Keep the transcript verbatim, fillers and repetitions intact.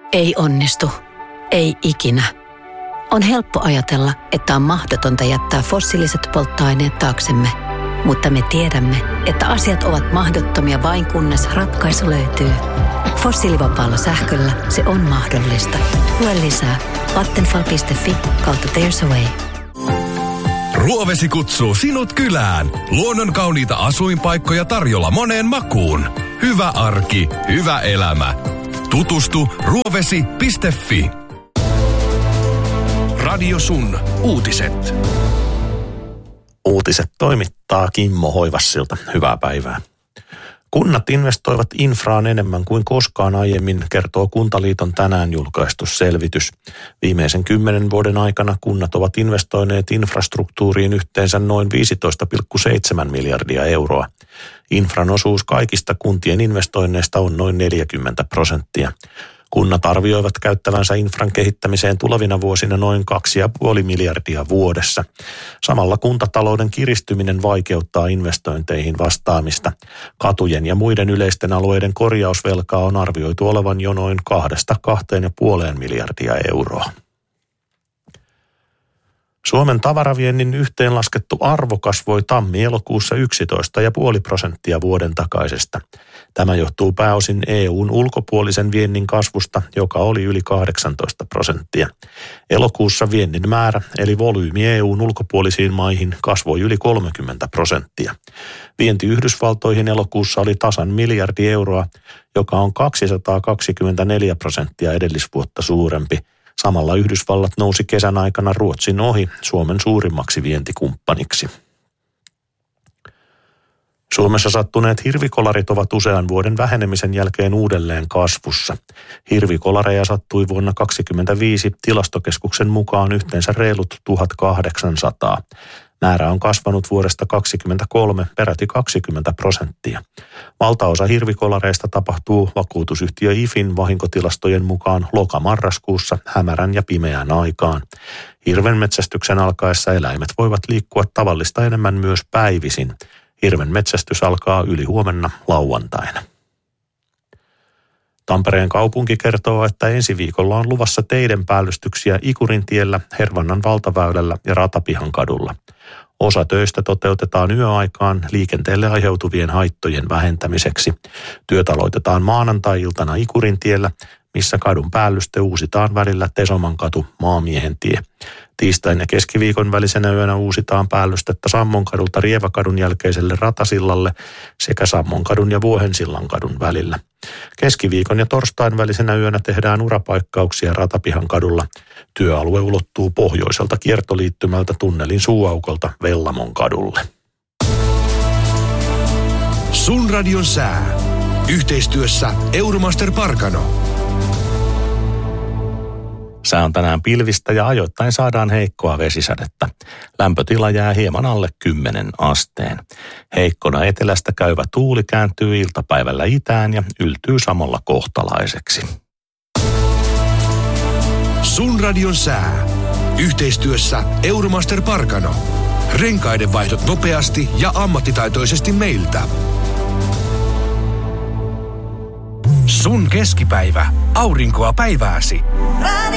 Ei onnistu. Ei ikinä. On helppo ajatella, että on mahdotonta jättää fossiiliset polttoaineet taaksemme. Mutta me tiedämme, että asiat ovat mahdottomia vain kunnes ratkaisu löytyy. Fossiilivapaalla sähköllä se on mahdollista. Lue lisää vattenfall piste fi kautta there's a way. Ruovesi kutsuu sinut kylään. Luonnon kauniita asuinpaikkoja tarjolla moneen makuun. Hyvä arki, hyvä elämä. Tutustu ruovesi piste fi. Radio Sun uutiset. Uutiset toimittaa Kimmo Hoivassilta. Hyvää päivää. Kunnat investoivat infraan enemmän kuin koskaan aiemmin, kertoo Kuntaliiton tänään julkaistu selvitys. Viimeisen kymmenen vuoden aikana kunnat ovat investoineet infrastruktuuriin yhteensä noin viisitoista pilkku seitsemän miljardia euroa. Infran osuus kaikista kuntien investoinneista on noin neljäkymmentä prosenttia. Kunnat arvioivat käyttävänsä infran kehittämiseen tulevina vuosina noin kaksi pilkku viisi miljardia vuodessa. Samalla kuntatalouden kiristyminen vaikeuttaa investointeihin vastaamista. Katujen ja muiden yleisten alueiden korjausvelkaa on arvioitu olevan jo noin kahdesta kahteen ja puoleen miljardia euroa. Suomen tavaraviennin yhteenlaskettu arvo kasvoi tammi-elokuussa yksitoista pilkku viisi prosenttia vuoden takaisesta. Tämä johtuu pääosin E U:n ulkopuolisen viennin kasvusta, joka oli yli kahdeksantoista prosenttia. Elokuussa viennin määrä eli volyymi E U:n ulkopuolisiin maihin kasvoi yli kolmekymmentä prosenttia. Vienti Yhdysvaltoihin elokuussa oli tasan miljardi euroa, joka on kaksisataakaksikymmentäneljä prosenttia edellisvuotta suurempi. Samalla Yhdysvallat nousi kesän aikana Ruotsin ohi Suomen suurimmaksi vientikumppaniksi. Suomessa sattuneet hirvikolarit ovat usean vuoden vähenemisen jälkeen uudelleen kasvussa. Hirvikolareja sattui vuonna kaksituhattakaksikymmentäviisi Tilastokeskuksen mukaan yhteensä reilut tuhatkahdeksansataa. Määrä on kasvanut vuodesta kaksikymmentäkolme peräti kaksikymmentä prosenttia. Valtaosa hirvikolareista tapahtuu vakuutusyhtiö I F In vahinkotilastojen mukaan loka-marraskuussa hämärän ja pimeään aikaan. Hirvenmetsästyksen alkaessa eläimet voivat liikkua tavallista enemmän myös päivisin. Hirven metsästys alkaa ylihuomenna lauantaina. Tampereen kaupunki kertoo, että ensi viikolla on luvassa teiden päällystyksiä Ikurintiellä, Hervannan valtaväylällä ja Ratapihan kadulla. Osa töistä toteutetaan yöaikaan liikenteelle aiheutuvien haittojen vähentämiseksi. Työt aloitetaan maanantai-iltana Ikurintiellä, missä kadun päällyste uusitaan välillä Tesomankatu, Maamiehen tie. Tiistain ja keskiviikon välisenä yönä uusitaan päällystettä Sammonkadulta Rieväkadun jälkeiselle ratasillalle sekä Sammonkadun ja Vuohensillankadun välillä. Keskiviikon ja torstain välisenä yönä tehdään urapaikkauksia Ratapihan kadulla. Työalue ulottuu pohjoiselta kiertoliittymältä tunnelin suuaukolta Vellamon kadulle. Sun radion sää. Yhteistyössä Euromaster Parkano. Sää on tänään pilvistä ja ajoittain saadaan heikkoa vesisadetta. Lämpötila jää hieman alle kymmenen asteen. Heikkona etelästä käyvä tuuli kääntyy iltapäivällä itään ja yltyy samalla kohtalaiseksi. Sun radion sää. Yhteistyössä Euromaster Parkano. Renkaiden vaihdot nopeasti ja ammattitaitoisesti meiltä. Sun keskipäivä. Aurinkoa päivääsi.